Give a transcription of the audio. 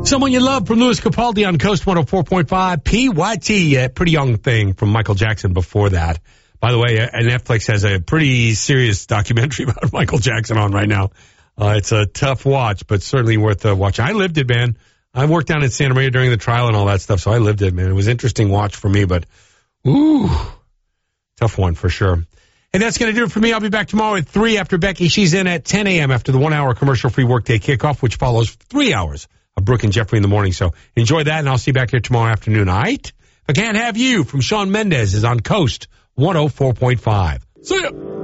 Someone You Love from Louis Capaldi on Coast 104.5. P.Y.T., a pretty young thing from Michael Jackson before that. By the way, Netflix has a pretty serious documentary about Michael Jackson on right now. It's a tough watch, but certainly worth watching. I lived it, man. I worked down in Santa Maria during the trial and all that stuff, so I lived it, man. It was an interesting watch for me, but tough one for sure. And that's going to do it for me. I'll be back tomorrow at 3 after Becky. She's in at 10 a.m. after the 1-hour commercial-free workday kickoff, which follows 3 hours of Brooke and Jeffrey in the morning. So enjoy that, and I'll see you back here tomorrow afternoon, all right? If I Can't Have You from Shawn Mendes is on Coast 104.5. See ya.